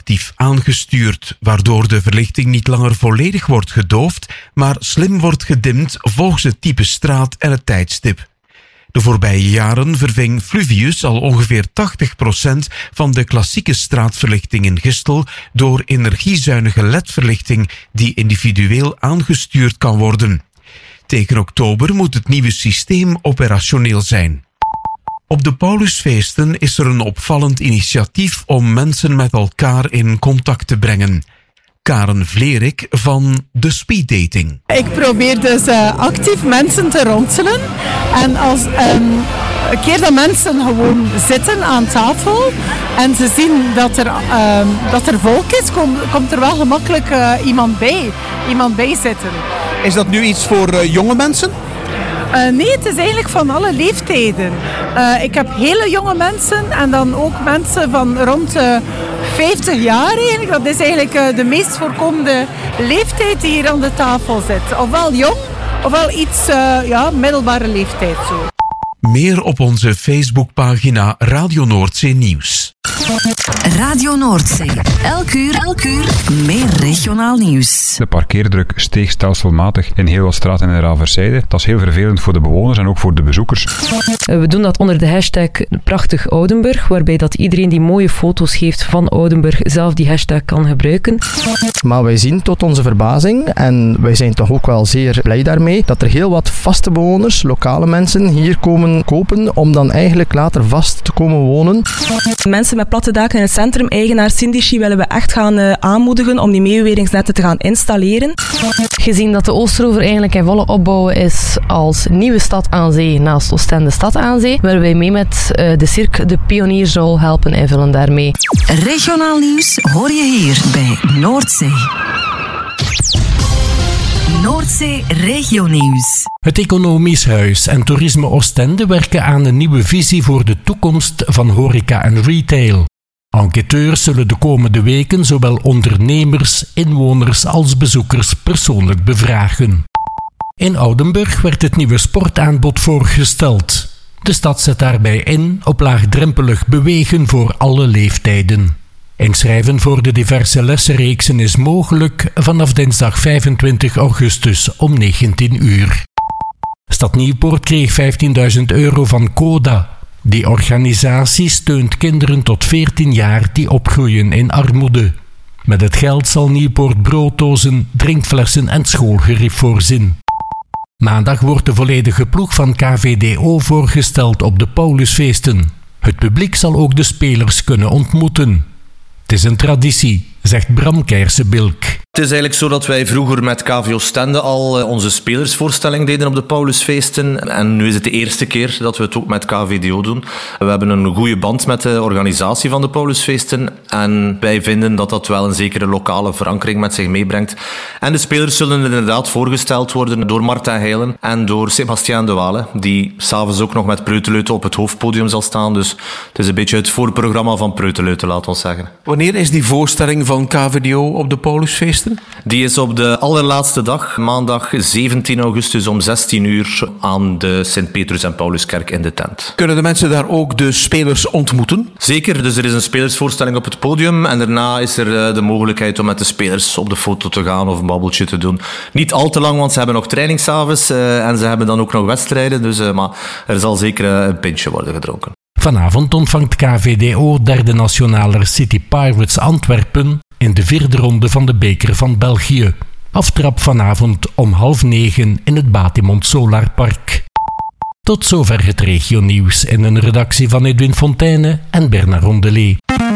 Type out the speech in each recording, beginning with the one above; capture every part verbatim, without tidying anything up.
adaptief aangestuurd, waardoor de verlichting niet langer volledig wordt gedoofd, maar slim wordt gedimd volgens het type straat en het tijdstip. De voorbije jaren verving Fluvius al ongeveer tachtig procent van de klassieke straatverlichting in Gistel door energiezuinige L E D-verlichting die individueel aangestuurd kan worden. Tegen oktober moet het nieuwe systeem operationeel zijn. Op de Paulusfeesten is er een opvallend initiatief om mensen met elkaar in contact te brengen. Karen Vlerik van de Speeddating. Ik probeer dus uh, actief mensen te ronselen. En als um, een keer dat mensen gewoon zitten aan tafel en ze zien dat er, um, dat er volk is, kom, komt er wel gemakkelijk uh, iemand bij. Iemand bij zitten. Is dat nu iets voor uh, jonge mensen? Uh, nee, het is eigenlijk van alle leeftijden. Uh, ik heb hele jonge mensen en dan ook mensen van rond uh, vijftig jaar eigenlijk. Dat is eigenlijk uh, de meest voorkomende leeftijd die hier aan de tafel zit. Ofwel jong, ofwel iets uh, ja, middelbare leeftijd zo. Meer op onze Facebookpagina Radio Noordzee Nieuws. Radio Noordzee. Elk uur, elk uur meer regionaal nieuws. De parkeerdruk steeg stelselmatig in heel wat straten in Raversijde. Dat is heel vervelend voor de bewoners en ook voor de bezoekers. We doen dat onder de hashtag Prachtig Oudenburg, waarbij dat iedereen die mooie foto's geeft van Oudenburg zelf die hashtag kan gebruiken. Maar wij zien tot onze verbazing, en wij zijn toch ook wel zeer blij daarmee, dat er heel wat vaste bewoners, lokale mensen, hier komen kopen om dan eigenlijk later vast te komen wonen. Mensen met platte daken in het centrum, eigenaar Sindici, willen we echt gaan uh, aanmoedigen om die meebewegingsnetten te gaan installeren. Gezien dat de Oosteroever eigenlijk in volle opbouw is als nieuwe stad aan zee naast Oostende Stad aan Zee, willen wij mee met uh, de Cirque de Pioniersrol helpen invullen daarmee. Regionaal nieuws hoor je hier bij Noordzee. Noordzee Regionieuws. Het Economisch Huis en Toerisme Oostende werken aan een nieuwe visie voor de toekomst van horeca en retail. Enquêteurs zullen de komende weken zowel ondernemers, inwoners als bezoekers persoonlijk bevragen. In Oudenburg werd het nieuwe sportaanbod voorgesteld. De stad zet daarbij in op laagdrempelig bewegen voor alle leeftijden. Inschrijven voor de diverse lessenreeksen is mogelijk vanaf dinsdag vijfentwintig augustus om negentien uur. Stad Nieuwpoort kreeg vijftienduizend euro van CODA. Die organisatie steunt kinderen tot veertien jaar die opgroeien in armoede. Met het geld zal Nieuwpoort brooddozen, drinkflessen en schoolgerief voorzien. Maandag wordt de volledige ploeg van K V D O voorgesteld op de Paulusfeesten. Het publiek zal ook de spelers kunnen ontmoeten. Het is een traditie, zegt Bram Keijsen-Bilk. Het is eigenlijk zo dat wij vroeger met K V Oostende al onze spelersvoorstelling deden op de Paulusfeesten. En nu is het de eerste keer dat we het ook met K V D O doen. We hebben een goede band met de organisatie van de Paulusfeesten. En wij vinden dat dat wel een zekere lokale verankering met zich meebrengt. En de spelers zullen inderdaad voorgesteld worden door Martin Heilen en door Sébastien de Waele, die s'avonds ook nog met Preuteleuten op het hoofdpodium zal staan. Dus het is een beetje het voorprogramma van Preuteleuten, laten we zeggen. Wanneer is die voorstelling van K V D O op de Paulusfeesten? Die is op de allerlaatste dag, maandag zeventien augustus om zestien uur aan de Sint-Petrus en Pauluskerk in de tent. Kunnen de mensen daar ook de spelers ontmoeten? Zeker, dus er is een spelersvoorstelling op het podium en daarna is er de mogelijkheid om met de spelers op de foto te gaan of een babbeltje te doen. Niet al te lang, want ze hebben nog training s'avonds uh, en ze hebben dan ook nog wedstrijden, dus, uh, maar er zal zeker uh, een pintje worden gedronken. Vanavond ontvangt K V D O derde nationaler City Pirates Antwerpen in de vierde ronde van de beker van België. Aftrap vanavond om half negen in het Batimond Solarpark. Tot zover het regionieuws in een redactie van Edwin Fontaine en Bernard Rondelet.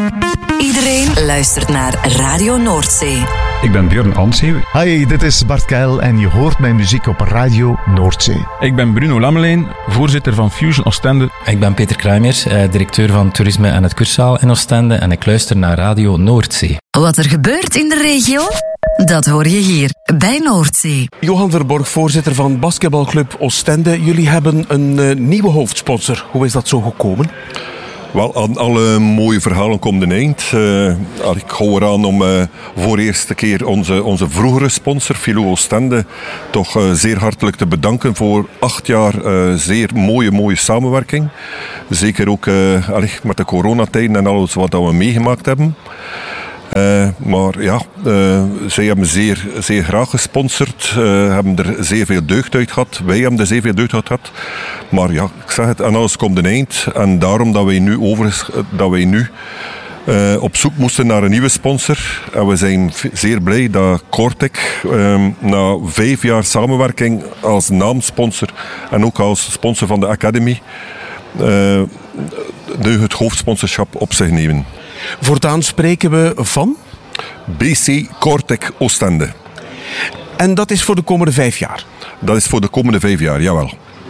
Iedereen luistert naar Radio Noordzee. Ik ben Björn Anseeuw. Hi, dit is Bart Keil en je hoort mijn muziek op Radio Noordzee. Ik ben Bruno Lammeleen, voorzitter van Fusion Oostende. Ik ben Peter Kruimers, directeur van Toerisme en het Kurszaal in Oostende en ik luister naar Radio Noordzee. Wat er gebeurt in de regio, dat hoor je hier bij Noordzee. Johan Verborg, voorzitter van basketbalclub Oostende. Jullie hebben een uh, nieuwe hoofdsponsor. Hoe is dat zo gekomen? Wel, aan alle mooie verhalen komt een eind. Uh, ik hou eraan om uh, voor de eerste keer onze, onze vroegere sponsor, Filou Oostende, toch uh, zeer hartelijk te bedanken voor acht jaar uh, zeer mooie, mooie samenwerking. Zeker ook uh, met de coronatijden en alles wat we meegemaakt hebben. Uh, maar ja, uh, zij hebben zeer, zeer graag gesponsord. Uh, hebben er zeer veel deugd uit gehad. Wij hebben er zeer veel deugd uit gehad. Maar ja, ik zeg het, aan alles komt een eind. En daarom dat wij nu, over, dat wij nu uh, op zoek moesten naar een nieuwe sponsor. En we zijn v- zeer blij dat Cortec uh, na vijf jaar samenwerking als naamsponsor en ook als sponsor van de Academy uh, nu het hoofdsponsorschap op zich nemen. Voortaan spreken we van? B C Cortec Oostende. En dat is voor de komende vijf jaar? Dat is voor de komende vijf jaar, jawel.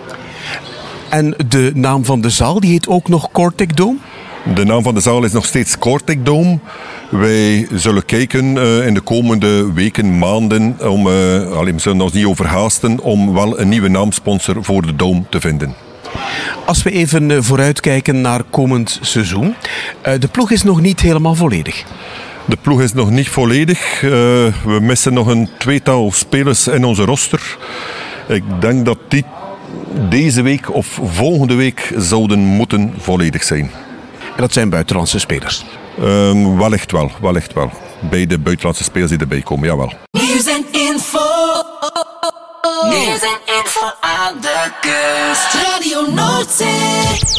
En de naam van de zaal, die heet ook nog Cortec Dome? De naam van de zaal is nog steeds Cortec Dome. Wij zullen kijken uh, in de komende weken, maanden, om, uh, allee, we zullen ons niet overhaasten, om wel een nieuwe naamsponsor voor de Dome te vinden. Als we even vooruitkijken naar komend seizoen. De ploeg is nog niet helemaal volledig. De ploeg is nog niet volledig. Uh, we missen nog een tweetal spelers in onze roster. Ik denk dat die deze week of volgende week zouden moeten volledig zijn. En dat zijn buitenlandse spelers? Uh, wellicht wel, wellicht wel. Bij de buitenlandse spelers die erbij komen, jawel. Nieuws en info. Nieuws en info aan de kust. Radio Noordzee.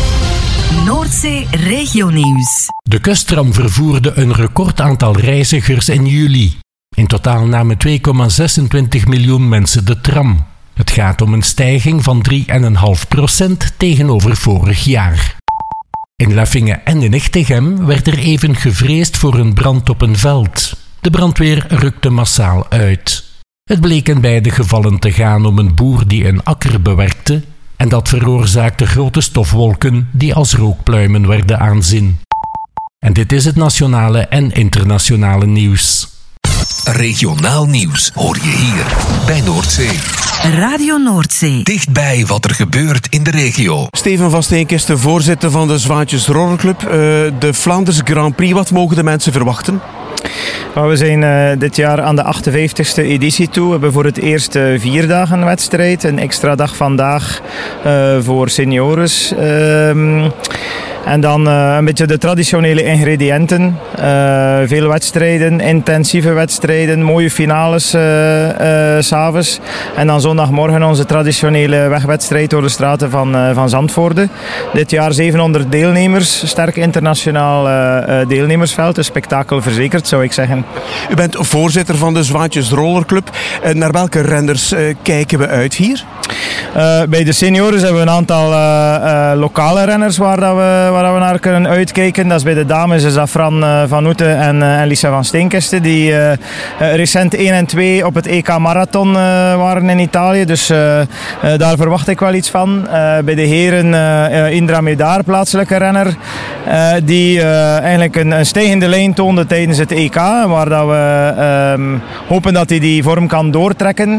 Noordzee Regionieuws. De kusttram vervoerde een record aantal reizigers in juli. In totaal namen twee komma zesentwintig miljoen mensen de tram. Het gaat om een stijging van drie komma vijf procent tegenover vorig jaar. In Leffingen en in Echtegem werd er even gevreesd voor een brand op een veld. De brandweer rukte massaal uit. Het bleek in beide gevallen te gaan om een boer die een akker bewerkte en dat veroorzaakte grote stofwolken die als rookpluimen werden aanzien. En dit is het nationale en internationale nieuws. Regionaal nieuws hoor je hier bij Noordzee. Radio Noordzee. Dichtbij wat er gebeurt in de regio. Steven van Steenk is de voorzitter van de Zwaantjes Rollerclub. Uh, de Vlaanders Grand Prix, wat mogen de mensen verwachten? We zijn uh, dit jaar aan de achtenvijftigste editie toe. We hebben voor het eerst uh, vier dagen een wedstrijd. Een extra dag vandaag uh, voor seniores. Uh, En dan uh, een beetje de traditionele ingrediënten. Uh, veel wedstrijden, intensieve wedstrijden, mooie finales uh, uh, 's avonds. En dan zondagmorgen onze traditionele wegwedstrijd door de straten van, uh, van Zandvoorde. Dit jaar zevenhonderd deelnemers, sterk internationaal uh, uh, deelnemersveld. Een spektakel verzekerd, zou ik zeggen. U bent voorzitter van de Zwaantjes Rollerclub. Uh, naar welke renners uh, kijken we uit hier? Uh, bij de seniors hebben we een aantal uh, uh, lokale renners waar, dat we, waar dat we naar kunnen uitkijken. Dat is bij de dames is dat Fran uh, van Oete en, uh, en Lisa van Steenkiste, die uh, uh, recent één en twee op het E K Marathon uh, waren in Italië. Dus uh, uh, daar verwacht ik wel iets van. Uh, bij de heren uh, Indra Medaar, plaatselijke renner, uh, die uh, eigenlijk een, een stijgende lijn toonde tijdens het E K, waar dat we um, hopen dat hij die vorm kan doortrekken.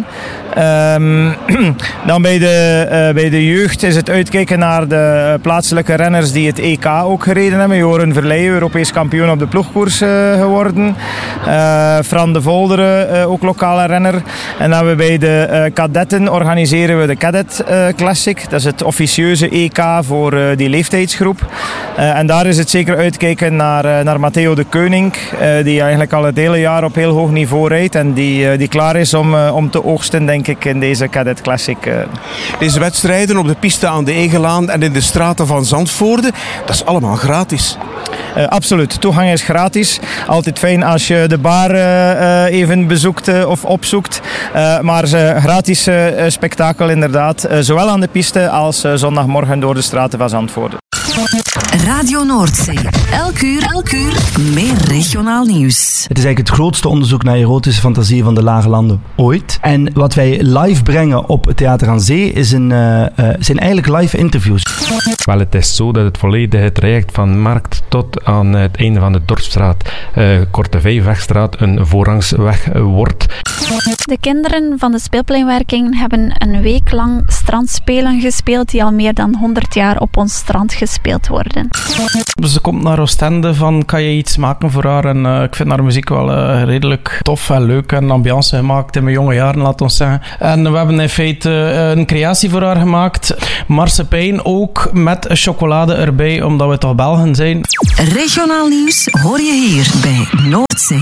Um, dan bij de, uh, bij de jeugd is het uitkijken naar de plaatselijke renners die het E K ook gereden hebben. Joren Verleijen, Europees kampioen op de ploegkoers uh, geworden. Uh, Fran de Volderen, uh, ook lokale renner. En dan we bij de uh, kadetten organiseren we de Cadet uh, Classic. Dat is het officieuze E K voor uh, die leeftijdsgroep. Uh, en daar is het zeker uitkijken naar, uh, naar Matteo de Keuning, uh, die eigenlijk al het hele jaar op heel hoog niveau rijdt en die, uh, die klaar is om, uh, om te oogsten, denk ik, in deze Cadet Classic. Uh. Deze wedstrijden op de piste aan de Egelaan en in de straten van Zandvoorde, dat is allemaal gratis. Uh, absoluut, toegang is gratis. Altijd fijn als je de bar uh, uh, even bezoekt uh, of opzoekt. Uh, maar uh, gratis uh, spektakel inderdaad, uh, zowel aan de piste als uh, zondagmorgen door de straten van Zandvoorde. Radio Noordzee. Elk uur, elk uur meer regionaal nieuws. Het is eigenlijk het grootste onderzoek naar erotische fantasieën van de Lage Landen ooit. En wat wij live brengen op het Theater aan Zee is een, uh, uh, zijn eigenlijk live interviews. Wel, het is zo dat het volledige traject van Markt tot aan het einde van de Dorpsstraat, uh, Korte Vijfwegstraat, een voorrangsweg wordt. De kinderen van de speelpleinwerking hebben een week lang strandspelen gespeeld die al meer dan honderd jaar op ons strand gespeeld worden. worden. Ze komt naar Oostende van, kan je iets maken voor haar? En uh, ik vind haar muziek wel uh, redelijk tof en leuk en ambiance gemaakt in mijn jonge jaren, laat ons zeggen. En we hebben in feite uh, een creatie voor haar gemaakt. Marsepein ook met chocolade erbij, omdat we toch Belgen zijn. Regionaal nieuws hoor je hier bij Noordzee.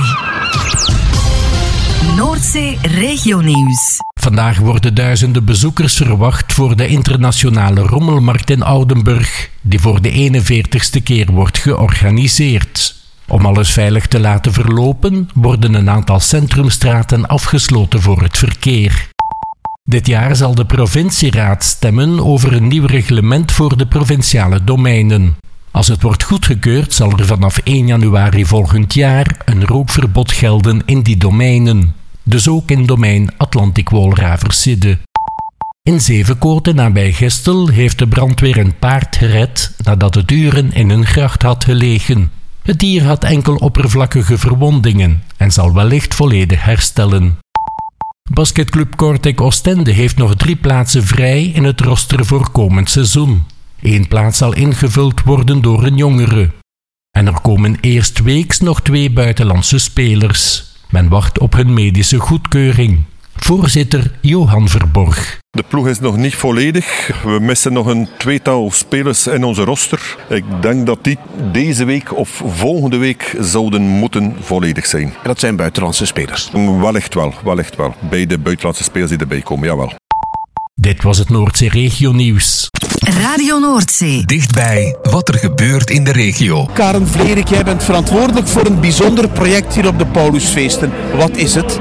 Noordzee Regionieuws. Vandaag worden duizenden bezoekers verwacht voor de internationale rommelmarkt in Oudenburg, die voor de eenenveertigste keer wordt georganiseerd. Om alles veilig te laten verlopen, worden een aantal centrumstraten afgesloten voor het verkeer. Dit jaar zal de provincieraad stemmen over een nieuw reglement voor de provinciale domeinen. Als het wordt goedgekeurd, zal er vanaf één januari volgend jaar een rookverbod gelden in die domeinen. Dus ook in domein Atlantic-Wolraversidde. In Zevenkoten nabij Gestel heeft de brandweer een paard gered nadat het uren in een gracht had gelegen. Het dier had enkel oppervlakkige verwondingen en zal wellicht volledig herstellen. Basketclub Kortrijk Oostende heeft nog drie plaatsen vrij in het roster voor komend seizoen. Eén plaats zal ingevuld worden door een jongere. En er komen eerstweeks nog twee buitenlandse spelers. Men wacht op hun medische goedkeuring. Voorzitter Johan Verborg. De ploeg is nog niet volledig. We missen nog een tweetal spelers in onze roster. Ik denk dat die deze week of volgende week zouden moeten volledig zijn. En dat zijn buitenlandse spelers? Wellicht wel, wellicht wel. Bij de buitenlandse spelers die erbij komen, jawel. Dit was het Noordzee Regionieuws. Radio Noordzee. Dichtbij wat er gebeurt in de regio. Karen Vlerik, jij bent verantwoordelijk voor een bijzonder project hier op de Paulusfeesten. Wat is het?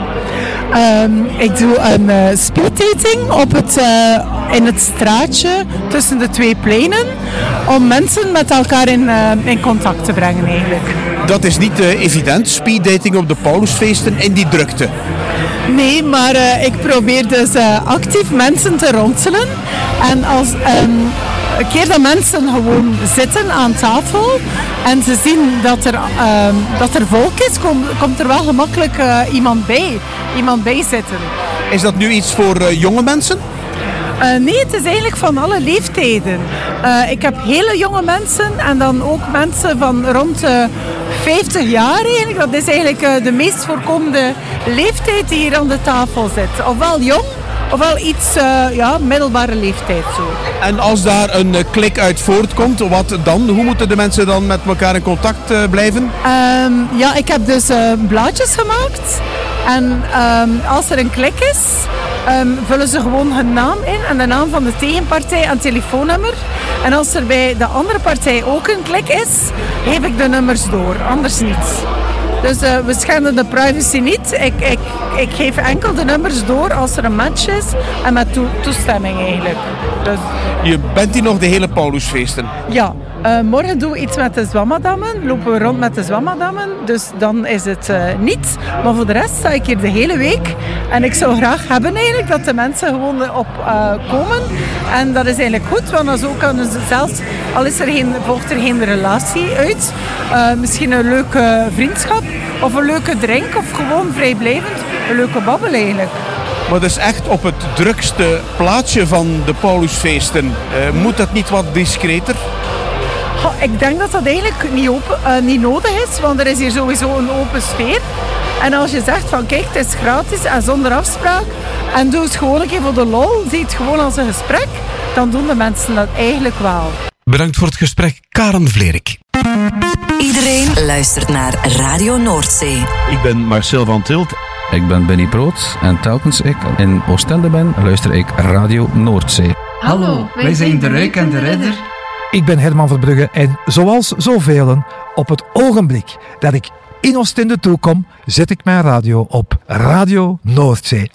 Um, ik doe een uh, speeddating op het, uh, in het straatje tussen de twee pleinen om mensen met elkaar in, uh, in contact te brengen eigenlijk. Dat is niet uh, evident, speeddating op de Paulusfeesten in die drukte. Nee, maar uh, ik probeer dus uh, actief mensen te ronselen. En als um, een keer dat mensen gewoon zitten aan tafel en ze zien dat er, um, dat er volk is, kom, komt er wel gemakkelijk uh, iemand bij. Iemand bij zitten. Is dat nu iets voor uh, jonge mensen? Uh, nee, het is eigenlijk van alle leeftijden. Uh, ik heb hele jonge mensen en dan ook mensen van rond uh, vijftig jaar eigenlijk. Dat is eigenlijk uh, de meest voorkomende leeftijd die hier aan de tafel zit. Ofwel jong, ofwel iets uh, ja, middelbare leeftijd zo. En als daar een uh, klik uit voortkomt, wat dan? Hoe moeten de mensen dan met elkaar in contact uh, blijven? Um, ja, ik heb dus uh, blaadjes gemaakt. En um, als er een klik is, um, vullen ze gewoon hun naam in en de naam van de tegenpartij en telefoonnummer. En als er bij de andere partij ook een klik is, geef ik de nummers door, anders niet. Dus uh, we schenden de privacy niet. Ik, ik, ik geef enkel de nummers door als er een match is en met toe, toestemming eigenlijk. Dus... Je bent hier nog de hele Paulusfeesten? Ja. Uh, morgen doen we iets met de Zwamadammen, lopen we rond met de Zwamadammen, dus dan is het uh, niet. Maar voor de rest sta ik hier de hele week en ik zou graag hebben eigenlijk dat de mensen gewoon op uh, komen. En dat is eigenlijk goed, want dan zo kunnen ze zelfs, al is er geen, volgt er geen relatie uit, uh, misschien een leuke vriendschap of een leuke drink of gewoon vrijblijvend een leuke babbel eigenlijk. Maar dus echt op het drukste plaatsje van de Paulusfeesten, uh, moet dat niet wat discreter? Ik denk dat dat eigenlijk niet, open, uh, niet nodig is, want er is hier sowieso een open sfeer. En als je zegt van kijk, het is gratis en zonder afspraak en doe het gewoon een keer voor de lol, zie het gewoon als een gesprek, dan doen de mensen dat eigenlijk wel. Bedankt voor het gesprek, Karen Vlerik. Iedereen luistert naar Radio Noordzee. Ik ben Marcel van Tilt. Ik ben Benny Proot en telkens ik in Oostende ben, luister ik Radio Noordzee. Hallo, wij zijn De Ruik en De Redder. Ik ben Herman Verbrugge en zoals zoveel, op het ogenblik dat ik in Oostende toekom, zet ik mijn radio op Radio Noordzee.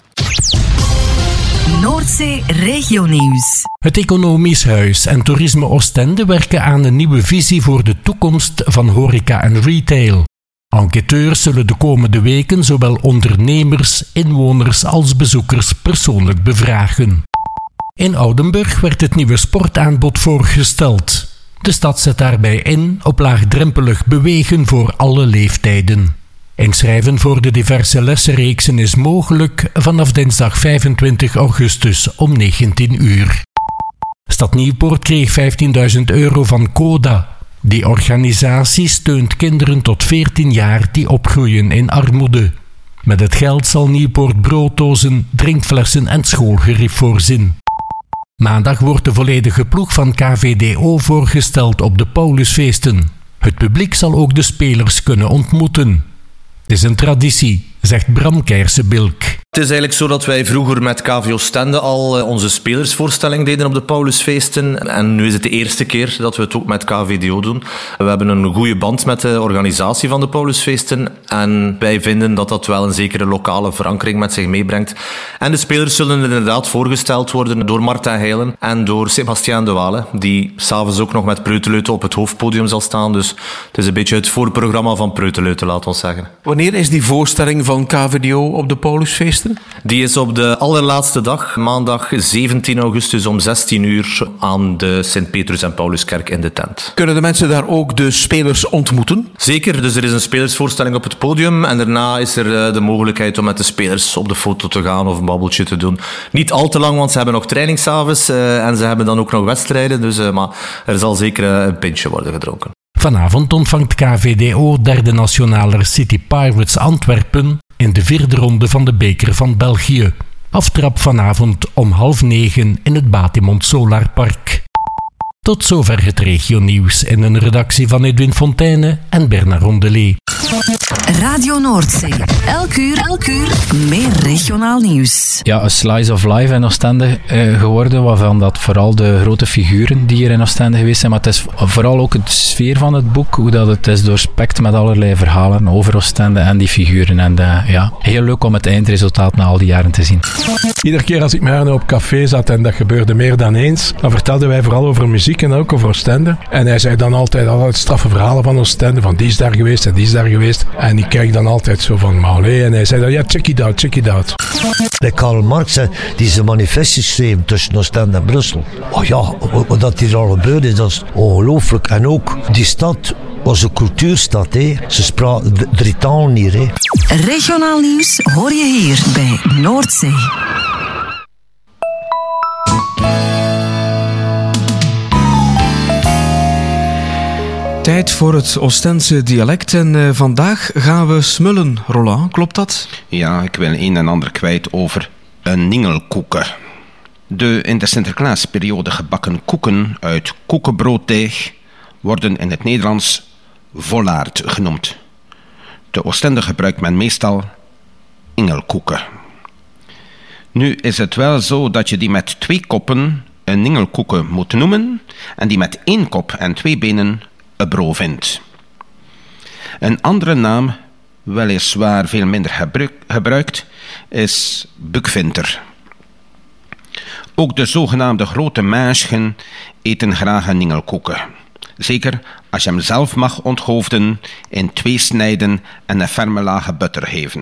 Noordzee Regionieuws. Het Economisch Huis en Toerisme Oostende werken aan een nieuwe visie voor de toekomst van horeca en retail. Enquêteurs zullen de komende weken zowel ondernemers, inwoners als bezoekers persoonlijk bevragen. In Oudenburg werd het nieuwe sportaanbod voorgesteld. De stad zet daarbij in op laagdrempelig bewegen voor alle leeftijden. Inschrijven voor de diverse lessenreeksen is mogelijk vanaf dinsdag vijfentwintig augustus om negentien uur. Stad Nieuwpoort kreeg vijftienduizend euro van CODA, Die organisatie steunt kinderen tot veertien jaar die opgroeien in armoede. Met het geld zal Nieuwpoort brooddozen, drinkflessen en schoolgerief voorzien. Maandag wordt de volledige ploeg van K V D O voorgesteld op de Paulusfeesten. Het publiek zal ook de spelers kunnen ontmoeten. Het is een traditie, zegt Bram Keijsen-Bilk. Het is eigenlijk zo dat wij vroeger met K V Oostende al onze spelersvoorstelling deden op de Paulusfeesten. En nu is het de eerste keer dat we het ook met K V D O doen. We hebben een goede band met de organisatie van de Paulusfeesten. En wij vinden dat dat wel een zekere lokale verankering met zich meebrengt. En de spelers zullen inderdaad voorgesteld worden door Martin Heilen en door Sébastien de Waele, die s'avonds ook nog met Preuteleuten op het hoofdpodium zal staan. Dus het is een beetje het voorprogramma van Preuteleuten, laten we zeggen. Wanneer is die voorstelling van K V D O op de Paulusfeesten? Die is op de allerlaatste dag, maandag zeventien augustus om zestien uur aan de Sint-Petrus en Pauluskerk in de tent. Kunnen de mensen daar ook de spelers ontmoeten? Zeker, dus er is een spelersvoorstelling op het podium en daarna is er de mogelijkheid om met de spelers op de foto te gaan of een babbeltje te doen. Niet al te lang, want ze hebben nog training s'avonds uh, en ze hebben dan ook nog wedstrijden, dus, uh, maar er zal zeker uh, een pintje worden gedronken. Vanavond ontvangt K V D O derde nationaler City Pirates Antwerpen in de vierde ronde van de beker van België. Aftrap vanavond om half negen in het Batimond Solarpark. Tot zover het regionieuws in een redactie van Edwin Fontaine en Bernard Rondelet. Radio Noordzee. Elk uur, elk uur meer regionaal nieuws. Ja, een slice of life in Oostende uh, geworden, waarvan dat vooral de grote figuren die hier in Oostende geweest zijn, maar het is vooral ook de sfeer van het boek, hoe dat het is doorspekt met allerlei verhalen over Oostende en die figuren. En uh, ja, heel leuk om het eindresultaat na al die jaren te zien. Iedere keer als ik met Arno op café zat, en dat gebeurde meer dan eens, dan vertelden wij vooral over muziek en ook over Oostende. En hij zei dan altijd, altijd straffe verhalen van Oostende, van die is daar geweest en die is daar geweest. En ik kijk dan altijd zo van, maar allee. En hij zei dan, ja, check it out, check it out. Bij Karl Marx, hè, die zijn manifest geschreven tussen Oostende en Brussel. Oh ja, wat hier al gebeurd is, dat is ongelooflijk. En ook, die stad was een cultuurstad, hè. Ze spraken drie talen hier, hè. Regionaal nieuws hoor je hier bij Noordzee. Tijd voor het Oostense dialect en uh, vandaag gaan we smullen. Roland, klopt dat? Ja, ik wil een en ander kwijt over een ningelkoeken. De in de Sinterklaasperiode gebakken koeken uit koekenbrooddeeg worden in het Nederlands volaard genoemd. Te Oostende gebruikt men meestal ingelkoeken. Nu is het wel zo dat je die met twee koppen een ningelkoeken moet noemen en die met één kop en twee benen een brood vindt. Een andere naam, weliswaar veel minder gebruik, gebruikt, is bukvinter. Ook de zogenaamde grote meisjen eten graag een ningelkoeken. Zeker als je hem zelf mag onthoofden, in twee snijden en een ferme lage butter geven.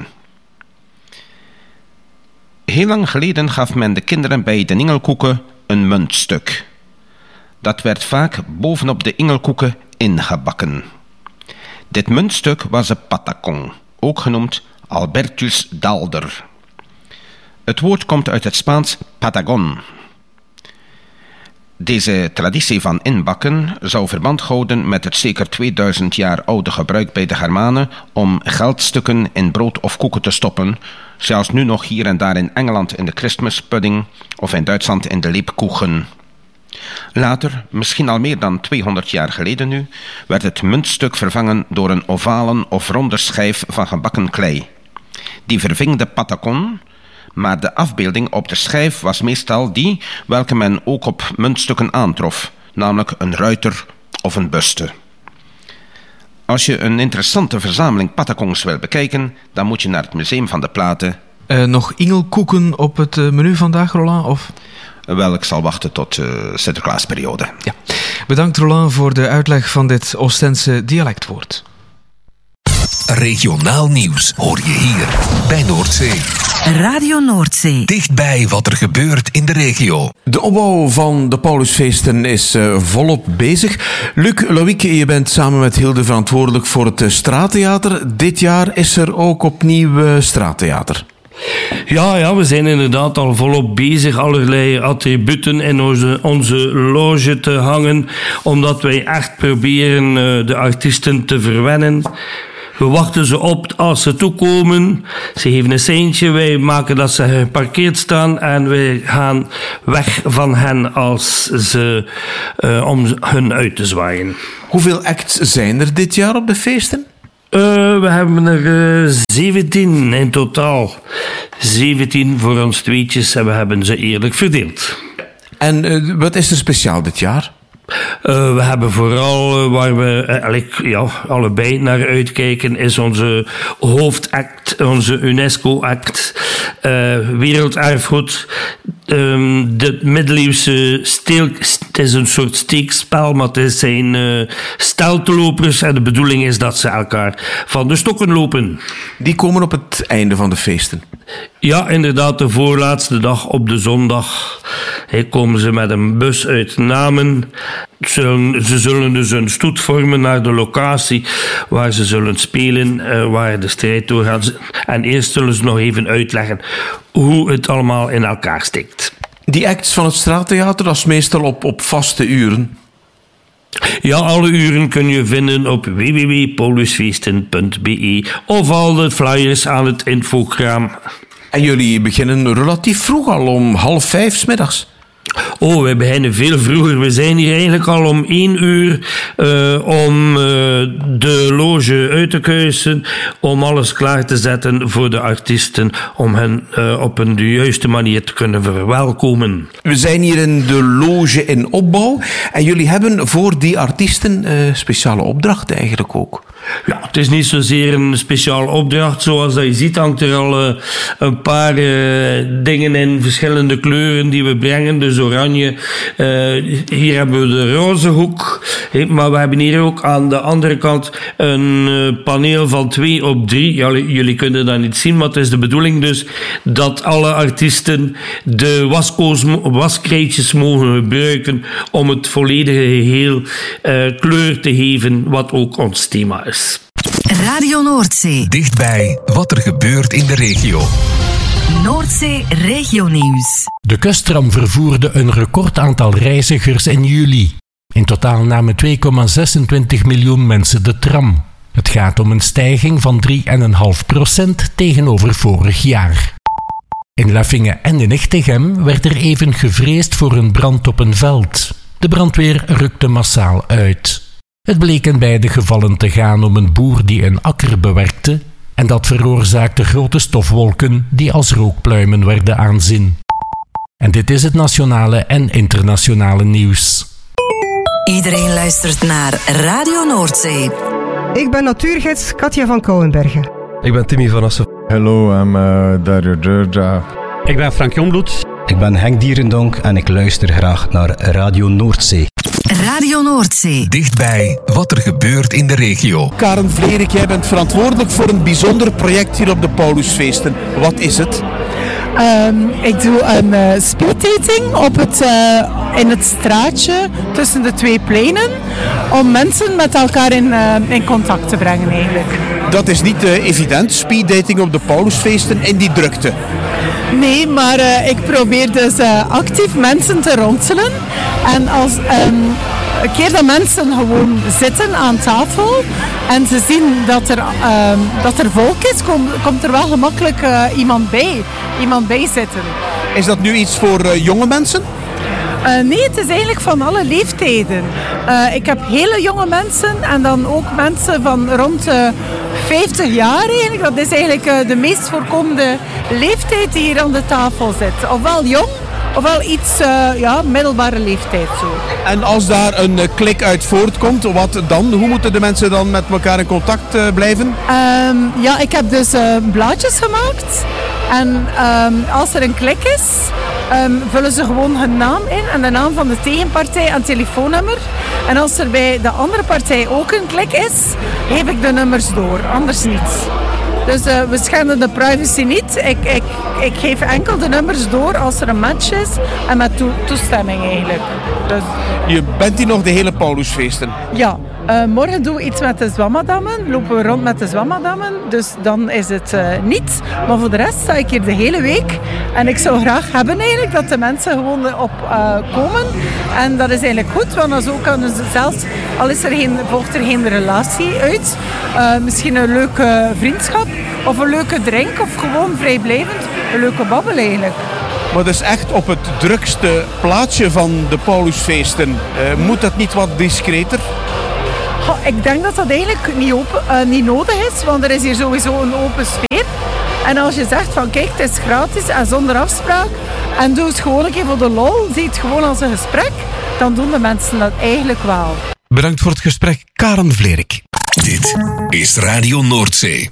Heel lang geleden gaf men de kinderen bij de ningelkoeken een muntstuk. Dat werd vaak bovenop de ingelkoeken ingebakken. Dit muntstuk was een patacon, ook genoemd Albertus Dalder. Het woord komt uit het Spaans patagon. Deze traditie van inbakken zou verband houden met het zeker tweeduizend jaar oude gebruik bij de Germanen om geldstukken in brood of koeken te stoppen, zoals nu nog hier en daar in Engeland in de Christmas pudding of in Duitsland in de Lebkuchen. Later, misschien al meer dan tweehonderd jaar geleden nu, werd het muntstuk vervangen door een ovalen of ronde schijf van gebakken klei. Die verving de patacon, maar de afbeelding op de schijf was meestal die welke men ook op muntstukken aantrof, namelijk een ruiter of een buste. Als je een interessante verzameling patacons wil bekijken, dan moet je naar het Museum van de Platen. Uh, nog ingelkoeken op het uh, menu vandaag, Roland? Of? Wel, ik zal wachten tot de uh, Sinterklaasperiode. Ja. Bedankt, Roland, voor de uitleg van dit Oostense dialectwoord. Regionaal nieuws hoor je hier bij Noordzee. Radio Noordzee. Dichtbij wat er gebeurt in de regio. De opbouw van de Paulusfeesten is uh, volop bezig. Luc Loïc, je bent samen met Hilde verantwoordelijk voor het uh, straattheater. Dit jaar is er ook opnieuw uh, straattheater. Ja, ja, we zijn inderdaad al volop bezig allerlei attributen in onze, onze loge te hangen, omdat wij echt proberen uh, de artiesten te verwennen. We wachten ze op als ze toekomen. Ze geven een seintje, wij maken dat ze geparkeerd staan en wij gaan weg van hen als ze, uh, om hun uit te zwaaien. Hoeveel acts zijn er dit jaar op de feesten? Uh, we hebben er uh, zeventien in totaal. zeventien voor ons tweetjes en we hebben ze eerlijk verdeeld. En uh, wat is er speciaal dit jaar? Uh, we hebben vooral, uh, waar we uh, ja, allebei naar uitkijken, is onze hoofdact, onze UNESCO-act, uh, werelderfgoed. Um, de middeleeuwse steel, het is een soort steekspel, maar het zijn uh, steltelopers en de bedoeling is dat ze elkaar van de stokken lopen. Die komen op het einde van de feesten? Ja, inderdaad, de voorlaatste dag op de zondag. Hey, komen ze met een bus uit Namen. Zullen, ze zullen dus een stoet vormen naar de locatie waar ze zullen spelen, uh, waar de strijd doorgaat. En eerst zullen ze nog even uitleggen hoe het allemaal in elkaar steekt. Die acts van het straattheater, dat is meestal op, op vaste uren? Ja, alle uren kun je vinden op w w w punt paulusfeesten punt b e of al de flyers aan het infograam. En jullie beginnen relatief vroeg, al om half vijf 's middags? Oh, wij beginnen veel vroeger. We zijn hier eigenlijk al om één uur uh, om uh, de loge uit te kuisen, om alles klaar te zetten voor de artiesten, om hen uh, op een de juiste manier te kunnen verwelkomen. We zijn hier in de loge in opbouw en jullie hebben voor die artiesten uh, speciale opdrachten eigenlijk ook. Ja, het is niet zozeer een speciale opdracht. Zoals dat je ziet hangt er al uh, een paar uh, dingen in verschillende kleuren die we brengen. Dus oranje. Uh, hier hebben we de roze hoek. Hey, maar we hebben hier ook aan de andere kant een uh, paneel van twee op drie. Ja, jullie kunnen dat niet zien, maar het is de bedoeling dus dat alle artiesten de waskoos, waskrijtjes mogen gebruiken om het volledige geheel uh, kleur te geven, wat ook ons thema is. Radio Noordzee. Dichtbij wat er gebeurt in de regio. Noordzee Regionieuws. De kusttram vervoerde een record aantal reizigers in juli. In totaal namen twee komma zesentwintig miljoen mensen de tram. Het gaat om een stijging van drie komma vijf procent tegenover vorig jaar. In Leffingen en in Echtegem werd er even gevreesd voor een brand op een veld. De brandweer rukte massaal uit. Het bleek in beide gevallen te gaan om een boer die een akker bewerkte en dat veroorzaakte grote stofwolken die als rookpluimen werden aanzien. En dit is het nationale en internationale nieuws. Iedereen luistert naar Radio Noordzee. Ik ben natuurgids Katja van Kouwenbergen. Ik ben Timmy van Assen. Hallo, I'm uh, Dario Georgia. Ik ben Frank Jongbloed. Ik ben Henk Dierendonk en ik luister graag naar Radio Noordzee. Radio Noordzee. Dichtbij wat er gebeurt in de regio. Karen Vlerik, jij bent verantwoordelijk voor een bijzonder project hier op de Paulusfeesten. Wat is het? Um, ik doe een uh, speeddating op het, uh, in het straatje tussen de twee pleinen om mensen met elkaar in, uh, in contact te brengen eigenlijk. Dat is niet uh, evident, speeddating op de Paulusfeesten in die drukte. Nee, maar uh, ik probeer dus uh, actief mensen te ronselen. En als um, een keer dat mensen gewoon zitten aan tafel en ze zien dat er, um, dat er volk is, kom, komt er wel gemakkelijk uh, iemand bij. Iemand bij zitten. Is dat nu iets voor uh, jonge mensen? Uh, nee, het is eigenlijk van alle leeftijden. Uh, ik heb hele jonge mensen en dan ook mensen van rond uh, vijftig jaar eigenlijk. Dat is eigenlijk uh, de meest voorkomende leeftijd die hier aan de tafel zit. Ofwel jong, ofwel iets uh, ja, middelbare leeftijd zo. En als daar een uh, klik uit voortkomt, wat dan? Hoe moeten de mensen dan met elkaar in contact uh, blijven? Um, ja, ik heb dus uh, blaadjes gemaakt. En um, als er een klik is, um, vullen ze gewoon hun naam in en de naam van de tegenpartij en telefoonnummer. En als er bij de andere partij ook een klik is, geef ik de nummers door, anders niet. Dus uh, we schenden de privacy niet. Ik, ik, ik geef enkel de nummers door als er een match is en met to- toestemming eigenlijk. Dus... Je bent hier nog de hele Paulusfeesten? Ja. Uh, morgen doen we iets met de zwammadammen. Lopen we rond met de zwammadammen. Dus dan is het uh, niet. Maar voor de rest sta ik hier de hele week. En ik zou graag hebben eigenlijk dat de mensen gewoon op uh, komen. En dat is eigenlijk goed. Want zo kunnen ze zelfs, al is er geen, volgt er geen relatie uit. Uh, misschien een leuke vriendschap. Of een leuke drink. Of gewoon vrijblijvend een leuke babbel eigenlijk. Maar dus echt op het drukste plaatsje van de Paulusfeesten. Uh, moet dat niet wat discreter? Ik denk dat dat eigenlijk niet, open, uh, niet nodig is, want er is hier sowieso een open sfeer. En als je zegt van kijk, het is gratis en zonder afspraak en doe het gewoon een keer voor de lol, zie het gewoon als een gesprek, dan doen de mensen dat eigenlijk wel. Bedankt voor het gesprek, Karen Vlerik. Dit is Radio Noordzee.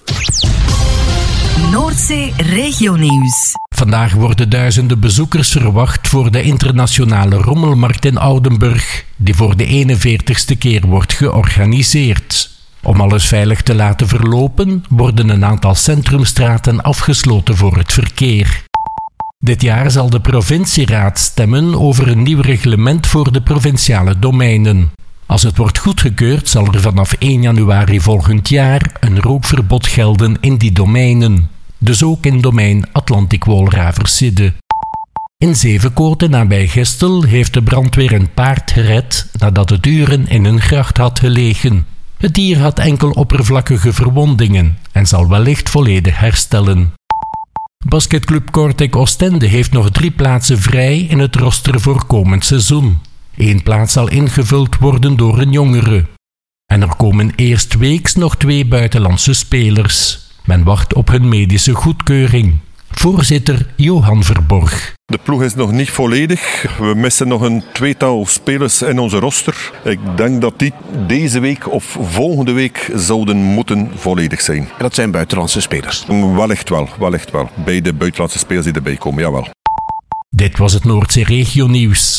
Noordzee Regionieuws. Vandaag worden duizenden bezoekers verwacht voor de internationale rommelmarkt in Oudenburg, die voor de eenenveertigste keer wordt georganiseerd. Om alles veilig te laten verlopen, worden een aantal centrumstraten afgesloten voor het verkeer. Dit jaar zal de provincieraad stemmen over een nieuw reglement voor de provinciale domeinen. Als het wordt goedgekeurd, zal er vanaf één januari volgend jaar een rookverbod gelden in die domeinen. Dus ook in domein Atlantic-Wolraversidde. In Zevenkoten nabij Gestel heeft de brandweer een paard gered nadat het uren in een gracht had gelegen. Het dier had enkel oppervlakkige verwondingen en zal wellicht volledig herstellen. Basketclub Kortrijk Oostende heeft nog drie plaatsen vrij in het roster voor komend seizoen. Eén plaats zal ingevuld worden door een jongere. En er komen eerstweeks nog twee buitenlandse spelers. Men wacht op hun medische goedkeuring. Voorzitter Johan Verborg. De ploeg is nog niet volledig. We missen nog een tweetal spelers in onze roster. Ik denk dat die deze week of volgende week zouden moeten volledig zijn. En dat zijn buitenlandse spelers? Wellicht wel, wellicht wel. Bij de buitenlandse spelers die erbij komen, jawel. Dit was het Noordzee Regionieuws.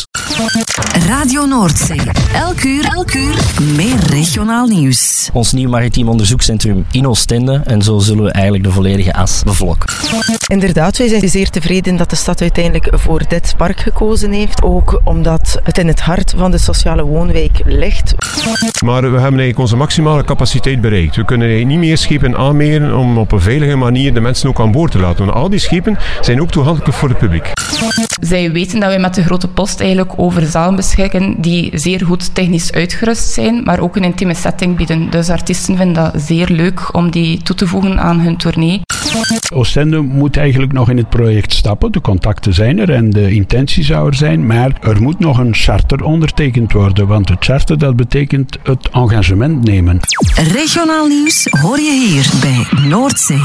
Radio Noordzee. Elk uur, elk uur meer regionaal nieuws. Ons nieuw maritiem onderzoekscentrum in Oostende. En zo zullen we eigenlijk de volledige as bevlokken. Inderdaad, wij zijn zeer tevreden dat de stad uiteindelijk voor dit park gekozen heeft. Ook omdat het in het hart van de sociale woonwijk ligt. Maar we hebben eigenlijk onze maximale capaciteit bereikt. We kunnen niet meer schepen aanmeren om op een veilige manier de mensen ook aan boord te laten. Want al die schepen zijn ook toegankelijk voor het publiek. Zij weten dat wij met de Grote Post eigenlijk over zalen beschikken die zeer goed technisch uitgerust zijn, maar ook een intieme setting bieden. Dus artiesten vinden dat zeer leuk om die toe te voegen aan hun tournee. Oostende moet eigenlijk nog in het project stappen. De contacten zijn er en de intentie zou er zijn, maar er moet nog een charter ondertekend worden, want het charter dat betekent het engagement nemen. Regionaal nieuws hoor je hier bij Noordzee.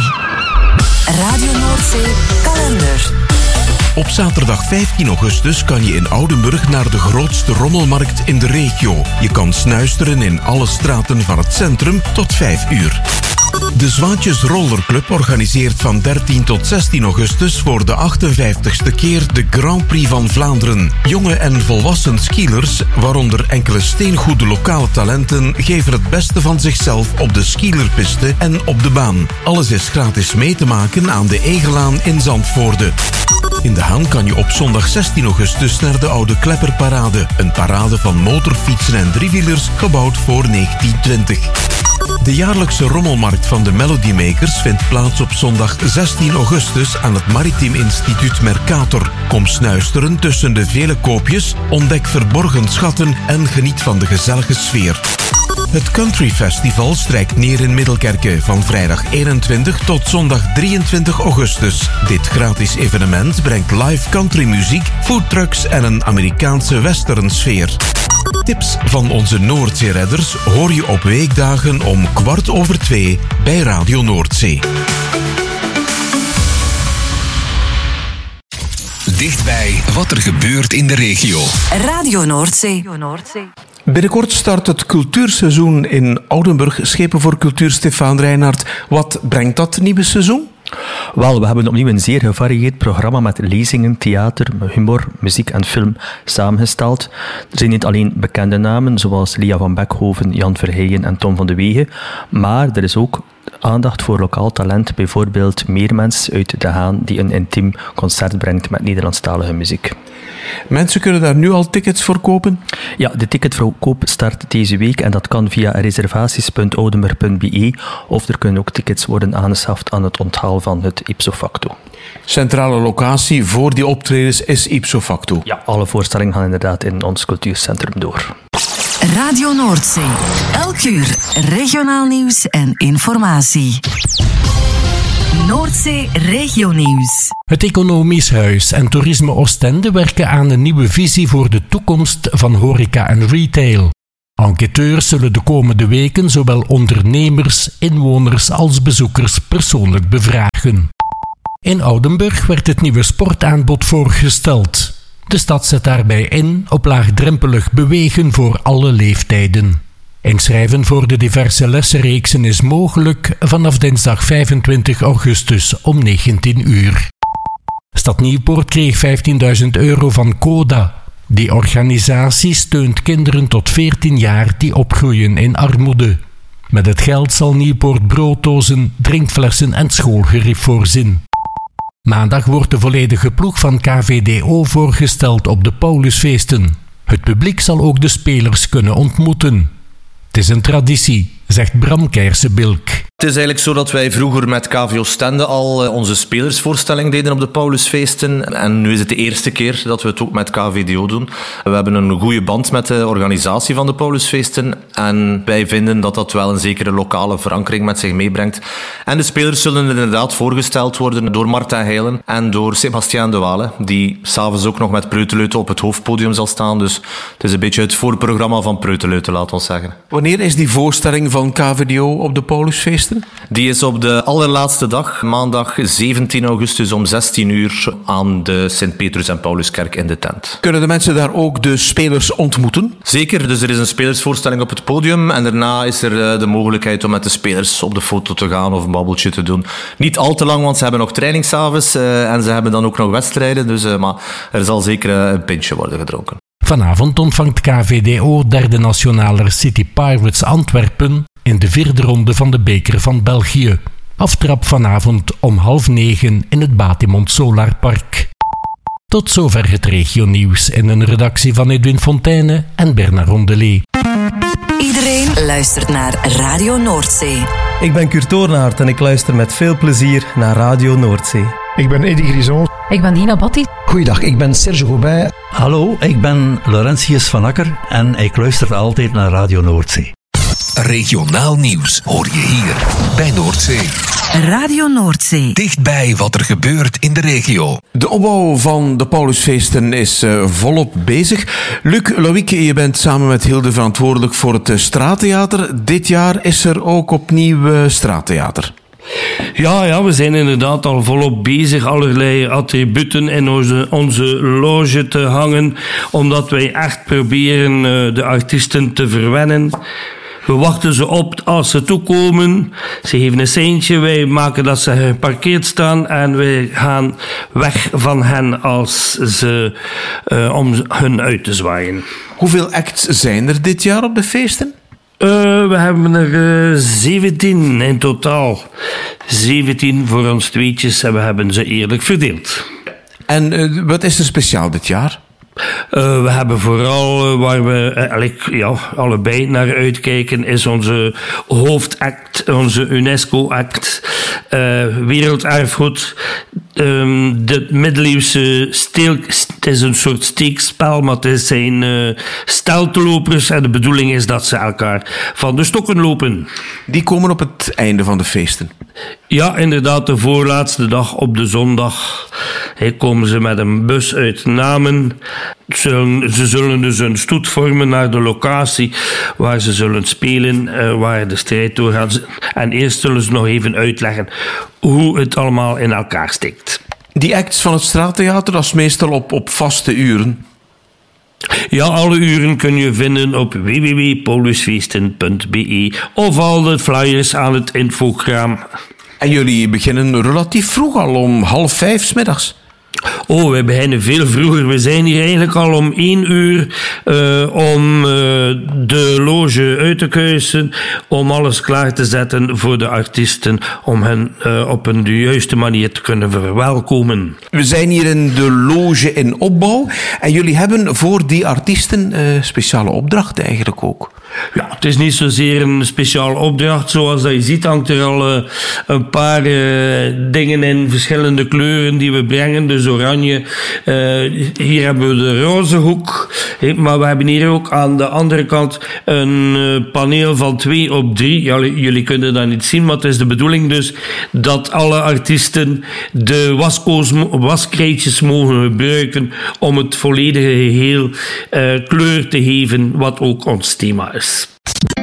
Radio Noordzee kalender. Op zaterdag vijftien augustus kan je in Oudenburg naar de grootste rommelmarkt in de regio. Je kan snuisteren in alle straten van het centrum tot vijf uur. De Zwaantjes Rollerclub organiseert van dertien tot zestien augustus voor de achtenvijftigste keer de Grand Prix van Vlaanderen. Jonge en volwassen skielers, waaronder enkele steengoede lokale talenten, geven het beste van zichzelf op de skielerpiste en op de baan. Alles is gratis mee te maken aan de Egelaan in Zandvoorde. In De Haan kan je op zondag zestien augustus naar de Oude Klepperparade. Een parade van motorfietsen en driewielers gebouwd voor negentien twintig. De jaarlijkse rommelmarkt van de Melody Makers vindt plaats op zondag zestien augustus aan het Maritiem Instituut Mercator. Kom snuisteren tussen de vele koopjes, ontdek verborgen schatten en geniet van de gezellige sfeer. Het Country Festival strijkt neer in Middelkerke van vrijdag eenentwintig tot zondag drieëntwintig augustus. Dit gratis evenement brengt live countrymuziek, foodtrucks en een Amerikaanse westernsfeer. Tips van onze Noordzeeredders hoor je op weekdagen om kwart over twee bij Radio Noordzee. Dichtbij wat er gebeurt in de regio. Radio Noordzee. Binnenkort start het cultuurseizoen in Oudenburg. Schepen voor Cultuur Stefaan Reinhard. Wat brengt dat nieuwe seizoen? Wel, we hebben opnieuw een zeer gevarieerd programma met lezingen, theater, humor, muziek en film samengesteld. Er zijn niet alleen bekende namen zoals Lia van Beckhoven, Jan Verheijen en Tom van de Wegen, maar er is ook aandacht voor lokaal talent, bijvoorbeeld Meermens uit De Haan, die een intiem concert brengt met Nederlandstalige muziek. Mensen kunnen daar nu al tickets voor kopen? Ja, de ticketverkoop start deze week en dat kan via reservaties punt oudemer punt b e of er kunnen ook tickets worden aangeschaft aan het onthaal van het ipso facto. Centrale locatie voor die optredens is ipso facto? Ja, alle voorstellingen gaan inderdaad in ons cultuurcentrum door. Radio Noordzee. Elk uur regionaal nieuws en informatie. Noordzee Regionieuws. Het Economisch Huis en Toerisme Oostende werken aan een nieuwe visie voor de toekomst van horeca en retail. Enquêteurs zullen de komende weken zowel ondernemers, inwoners als bezoekers persoonlijk bevragen. In Oudenburg werd het nieuwe sportaanbod voorgesteld. De stad zet daarbij in op laagdrempelig bewegen voor alle leeftijden. Inschrijven voor de diverse lessenreeksen is mogelijk vanaf dinsdag vijfentwintig augustus om negentien uur. Stad Nieuwpoort kreeg vijftienduizend euro van CODA. Die organisatie steunt kinderen tot veertien jaar die opgroeien in armoede. Met het geld zal Nieuwpoort brooddozen, drinkflessen en schoolgerief voorzien. Maandag wordt de volledige ploeg van K V D O voorgesteld op de Paulusfeesten. Het publiek zal ook de spelers kunnen ontmoeten. Het is een traditie, zegt Bram Keijsen-Bilk. Het is eigenlijk zo dat wij vroeger met K V Oostende al onze spelersvoorstelling deden op de Paulusfeesten. En nu is het de eerste keer dat we het ook met K V D O doen. We hebben een goede band met de organisatie van de Paulusfeesten. En wij vinden dat dat wel een zekere lokale verankering met zich meebrengt. En de spelers zullen inderdaad voorgesteld worden door Martin Heilen en door Sébastien de Waele, die s'avonds ook nog met Preuteleuter op het hoofdpodium zal staan. Dus het is een beetje het voorprogramma van Preuteleuter, laat ons zeggen. Wanneer is die voorstelling van K V D O op de Paulusfeesten? Die is op de allerlaatste dag, maandag zeventien augustus om zestien uur aan de Sint-Petrus en Pauluskerk in de tent. Kunnen de mensen daar ook de spelers ontmoeten? Zeker, dus er is een spelersvoorstelling op het podium en daarna is er de mogelijkheid om met de spelers op de foto te gaan of een babbeltje te doen. Niet al te lang, want ze hebben nog training s'avonds uh, en ze hebben dan ook nog wedstrijden, dus, uh, maar er zal zeker een pintje worden gedronken. Vanavond ontvangt K V D O derde nationale City Pirates Antwerpen in de vierde ronde van de beker van België. Aftrap vanavond om half negen in het Batimond Solarpark. Tot zover het regionieuws in een redactie van Edwin Fontaine en Bernard Rondelet. Iedereen luistert naar Radio Noordzee. Ik ben Kurt Toornaert en ik luister met veel plezier naar Radio Noordzee. Ik ben Eddy Grison. Ik ben Dina Batti. Goeiedag, ik ben Serge Goubin. Hallo, ik ben Laurentius van Akker en ik luister altijd naar Radio Noordzee. Regionaal nieuws hoor je hier bij Noordzee. Radio Noordzee. Dichtbij wat er gebeurt in de regio. De opbouw van de Paulusfeesten is uh, volop bezig. Luc Loïc, je bent samen met Hilde verantwoordelijk voor het uh, straattheater. Dit jaar is er ook opnieuw uh, straattheater. Ja, ja, we zijn inderdaad al volop bezig allerlei attributen in onze, onze loge te hangen, omdat wij echt proberen uh, de artiesten te verwennen. We wachten ze op als ze toekomen. Ze geven een seintje, wij maken dat ze geparkeerd staan en wij gaan weg van hen als ze, uh, om hun uit te zwaaien. Hoeveel acts zijn er dit jaar op de feesten? Uh, we hebben er uh, zeventien in totaal. zeventien voor ons tweetjes en we hebben ze eerlijk verdeeld. En uh, wat is er speciaal dit jaar? Uh, we hebben vooral uh, waar we uh, ja, allebei naar uitkijken is onze hoofdact, onze UNESCO-act, uh, werelderfgoed. Um, de middeleeuwse steel, het is een soort steekspel, maar het zijn uh, steltelopers en de bedoeling is dat ze elkaar van de stokken lopen. Die komen op het einde van de feesten? Ja, inderdaad, de voorlaatste dag op de zondag. Hey, komen ze met een bus uit Namen. Zullen, ze zullen dus een stoet vormen naar de locatie waar ze zullen spelen, uh, waar de strijd doorgaat. En eerst zullen ze nog even uitleggen hoe het allemaal in elkaar steekt. Die acts van het straattheater, dat is meestal op, op vaste uren? Ja, alle uren kun je vinden op w w w punt paulusfeesten punt b e of al de flyers aan het infograam. En jullie beginnen relatief vroeg al, om half vijf 's middags. Oh, wij beginnen veel vroeger. We zijn hier eigenlijk al om één uur uh, om uh, de loge uit te kuisen, om alles klaar te zetten voor de artiesten, om hen uh, op een de juiste manier te kunnen verwelkomen. We zijn hier in de loge in opbouw en jullie hebben voor die artiesten uh, speciale opdrachten eigenlijk ook. Ja, het is niet zozeer een speciale opdracht. Zoals dat je ziet hangt er al uh, een paar uh, dingen in verschillende kleuren die we brengen. Dus oranje. Uh, hier hebben we de roze hoek. Maar we hebben hier ook aan de andere kant een uh, paneel van twee op drie. Ja, jullie kunnen dat niet zien, maar het is de bedoeling dus dat alle artiesten de waskoos, waskrijtjes mogen gebruiken om het volledige geheel uh, kleur te geven, wat ook ons thema is.